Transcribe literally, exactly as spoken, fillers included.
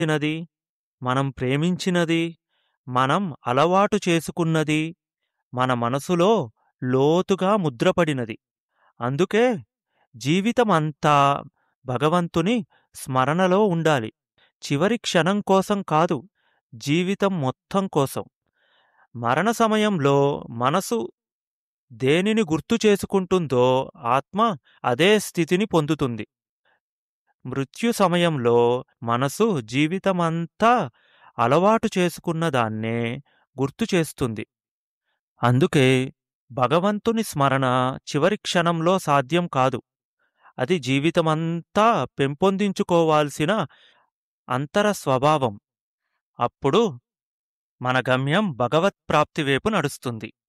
నది, మనం ప్రేమించినది, మనం అలవాటు చేసుకున్నది మన మనసులో లోతుగా ముద్రపడినది. అందుకే జీవితమంతా భగవంతుని స్మరణలో ఉండాలి. చివరి క్షణం కోసం కాదు, జీవితం మొత్తం కోసం. మరణ సమయంలో మనసు దేనిని గుర్తు చేసుకుంటుందో ఆత్మ అదే స్థితిని పొందుతుంది. మృత్యు సమయంలో మనసు జీవితమంతా అలవాటు చేసుకున్న దాన్నే గుర్తు చేస్తుంది. అందుకే భగవంతుని స్మరణ చివరి క్షణంలో సాధ్యం కాదు. అది జీవితమంతా పెంపొందించుకోవాల్సిన అంతర స్వభావం. అప్పుడు మన గమ్యం భగవత్ప్రాప్తి వైపు నడుస్తుంది.